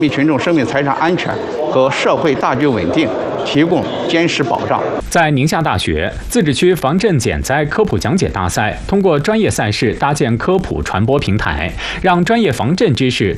为群众生命财产安全和社会大局稳定提供坚实保障。 在宁夏大学自治区防震减灾科普讲解大赛，通过专业赛事搭建科普传播平台，让专业防震知识